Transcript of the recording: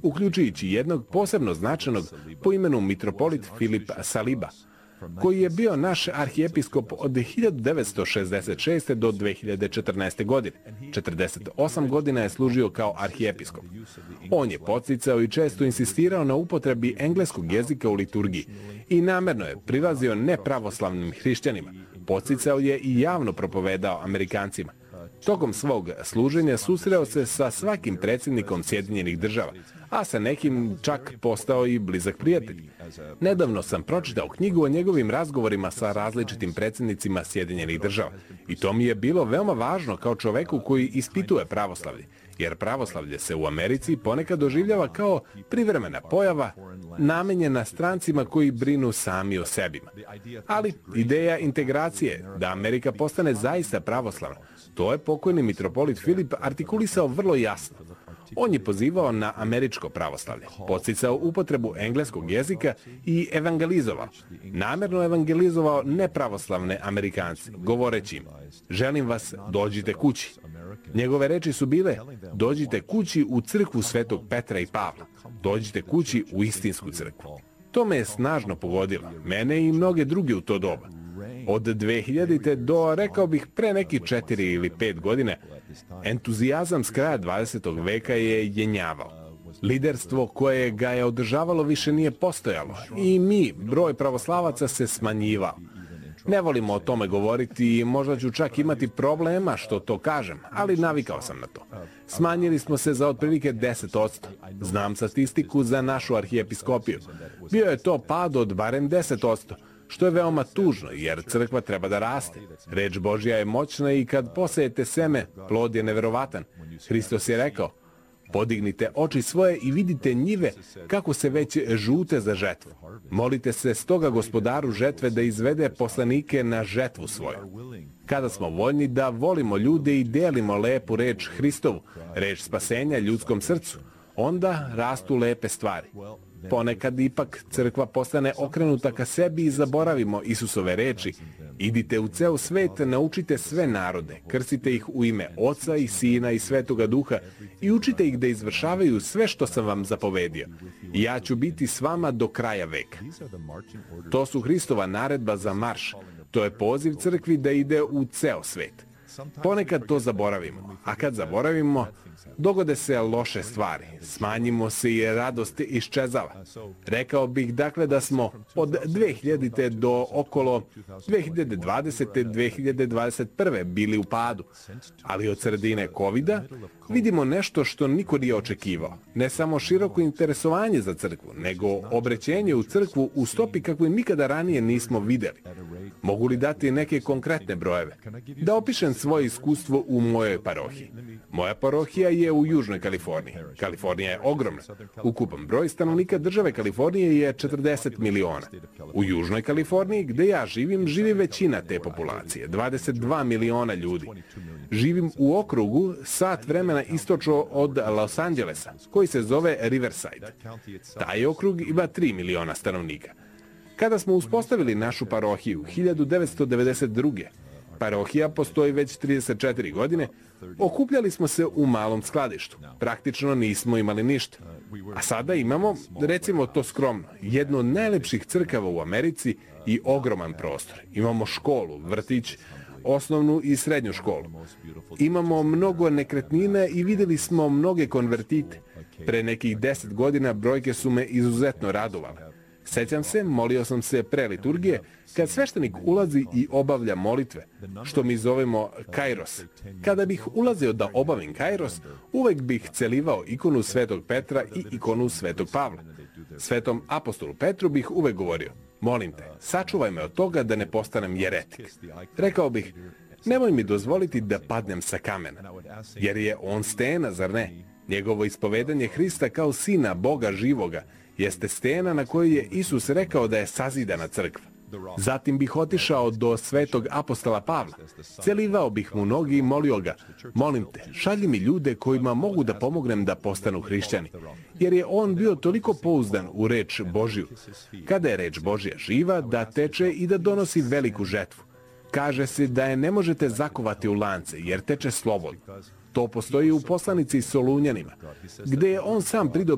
uključujući jednog posebno značajnog po imenu mitropolit Filip Saliba, koji je bio naš arhijepiskop od 1966. do 2014. godine. 48 godina je služio kao arhijepiskop. On je podsticao i često insistirao na upotrebi engleskog jezika u liturgiji i namjerno je prilazio nepravoslavnim hrišćanima. Podsticao je i javno propovedao Amerikancima. Tokom svog služenja susreo se sa svakim predsjednikom Sjedinjenih Država, a sa nekim čak postao i blizak prijatelj. Nedavno sam pročitao knjigu o njegovim razgovorima sa različitim predsjednicima Sjedinjenih Država i to mi je bilo veoma važno kao čoveku koji ispituje pravoslavlje, jer pravoslavlje se u Americi ponekad doživljava kao privremena pojava namenjena strancima koji brinu sami o sebima. Ali ideja integracije, da Amerika postane zaista pravoslavna, to je pokojni mitropolit Filip artikulisao vrlo jasno. On je pozivao na američko pravoslavlje, podsticao upotrebu engleskog jezika i evangelizovao. Namjerno evangelizovao nepravoslavne Amerikanci, govoreći im: želim vas, dođite kući. Njegove reči su bile: dođite kući u crkvu Svetog Petra i Pavla. Dođite kući u istinsku crkvu. To me je snažno pogodilo, mene i mnoge druge u to doba. Od 2000. do, rekao bih, pre neki 4 ili 5 godine, entuzijazam s kraja 20. veka je jenjavao. Liderstvo koje ga je održavalo više nije postojalo i broj pravoslavaca se smanjivao. Ne volimo o tome govoriti i možda ću čak imati problema što to kažem, ali navikao sam na to. Smanjili smo se za otprilike 10%. Znam statistiku za našu arhijepiskopiju. Bio je to pad od barem 10%. Što je veoma tužno, jer crkva treba da raste. Reč Božja je moćna i kad posejete seme, plod je neverovatan. Hristos je rekao: podignite oči svoje i vidite njive kako se već žute za žetvu. Molite se stoga gospodaru žetve da izvede poslanike na žetvu svoju. Kada smo voljni da volimo ljude i delimo lepu reč Hristovu, reč spasenja ljudskom srcu, onda rastu lepe stvari. Ponekad ipak crkva postane okrenuta ka sebi i zaboravimo Isusove reči: idite u ceo svet, naučite sve narode, krstite ih u ime Oca i Sina i Svetoga Duha i učite ih da izvršavaju sve što sam vam zapovedio. I ja ću biti s vama do kraja veka. To su Hristova naredba za marš. To je poziv crkvi da ide u ceo svet. Ponekad to zaboravimo, a kad zaboravimo, dogode se loše stvari, smanjimo se i radost iščezava. Rekao bih dakle da smo od 2000. do okolo 2020. 2021. bili u padu, ali od sredine COVID-a vidimo nešto što niko nije očekivao. Ne samo široko interesovanje za crkvu, nego obrećenje u crkvu u stopi kakvu nikada ranije nismo videli. Mogu li dati neke konkretne brojeve? Da opišem svoje iskustvo u mojoj parohiji. Moja parohija je u Južnoj Kaliforniji. Kalifornija je ogromna. Ukupan broj stanovnika države Kalifornije je 40 miliona. U Južnoj Kaliforniji, gde ja živim, živi većina te populacije, 22 miliona ljudi. Živim u okrugu sat vremena istočno od Los Angelesa, koji se zove Riverside. Taj okrug ima 3 miliona stanovnika. Kada smo uspostavili našu parohiju 1992. Parohija postoji već 34 godine, okupljali smo se u malom skladištu. Praktično nismo imali ništa. A sada imamo, recimo to skromno, jednu od najlepših crkava u Americi i ogroman prostor. Imamo školu, vrtić, osnovnu i srednju školu. Imamo mnogo nekretnina i vidjeli smo mnoge konvertite. Pre nekih 10 godina brojke su me izuzetno radovale. Sećam se, molio sam se pre liturgije, kad sveštenik ulazi i obavlja molitve, što mi zovemo kairos. Kada bih ulazio da obavim kairos, uvek bih celivao ikonu Svetog Petra i ikonu Svetog Pavla. Svetom apostolu Petru bih uvek govorio: molim te, sačuvaj me od toga da ne postanem jeretik. Rekao bih: nemoj mi dozvoliti da padnem sa kamena, jer je on stena, zar ne? Njegovo ispovedanje Hrista kao sina Boga živoga jeste stena na kojoj je Isus rekao da je sazidana crkva. Zatim bih otišao do Svetog apostola Pavla. Celivao bih mu noge i molio ga: molim te, šalji mi ljude kojima mogu da pomognem da postanu hrišćani. Jer je on bio toliko pouzdan u reč Božju. Kada je reč Božja živa, da teče i da donosi veliku žetvu. Kaže se da je ne možete zakovati u lance, jer teče slobodno. To postoji u poslanici Solunjanima, gde je on sam